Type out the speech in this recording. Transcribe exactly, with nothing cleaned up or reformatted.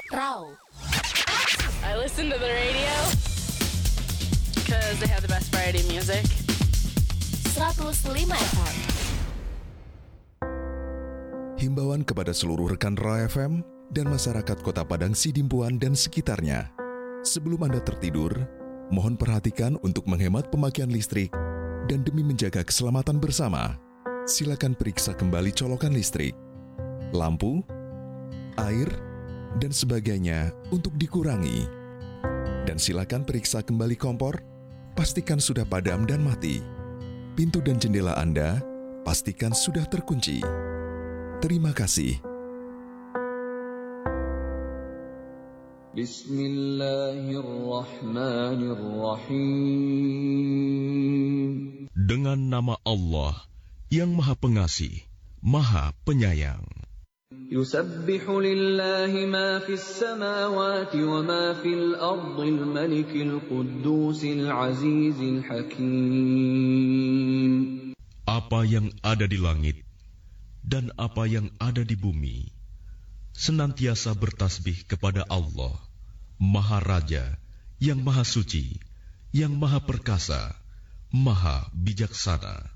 Raw. I listen to the radio because they have the best variety music. seratus lima F M. Himbauan kepada seluruh rekan Raw F M dan masyarakat Kota Padang Sidimpuan dan sekitarnya. Sebelum Anda tertidur, mohon perhatikan untuk menghemat pemakaian listrik dan demi menjaga keselamatan bersama, silakan periksa kembali colokan listrik, lampu, air, dan sebagainya untuk dikurangi. Dan silakan periksa kembali kompor, pastikan sudah padam dan mati. Pintu dan jendela Anda pastikan sudah terkunci. Terima kasih. Bismillahirrahmanirrahim. Dengan nama Allah yang Maha Pengasih, Maha Penyayang. Yusabbihu lillahi ma fis samawati wa ma fil ardil malikil quddusil azizil hakim. Apa yang ada di langit dan apa yang ada di bumi senantiasa bertasbih kepada Allah, Maha Raja, yang Maha Suci, yang Maha Perkasa, Maha Bijaksana.